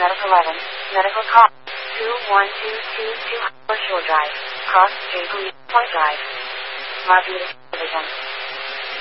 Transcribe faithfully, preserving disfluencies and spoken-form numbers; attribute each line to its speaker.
Speaker 1: Medical eleven, Medical Call, two one two two two Shore Drive, Cross J. Point Drive, Marbury Division.